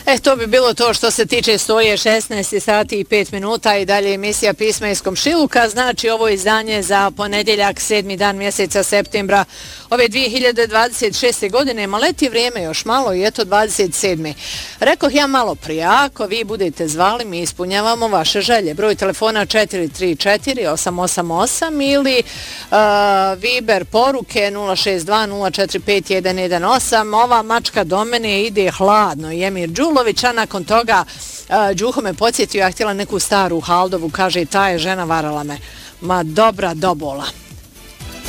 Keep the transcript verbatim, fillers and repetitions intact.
E, to bi bilo to što se tiče stoje šesnaest sati i pet minuta i dalje emisija Pisma iz komšiluka. Znači ovo izdanje za ponedjeljak, sedmi dan mjeseca septembra ove dvije hiljade dvadeset šeste. godine. Ma leti vrijeme još malo i eto dvadeset sedme. Rekoh ja malo prije, ako vi budete zvali, mi ispunjavamo vaše želje. Broj telefona četiri tri četiri osam osam osam ili uh, Viber poruke nula šest dva nula četiri pet jedan jedan osam. Ova mačka do mene ide hladno. Emir Đulović, a nakon toga uh, Đuho me podsjetio, ja htjela neku staru Haldovu, kaže ta je žena varala me. Ma dobra dobola.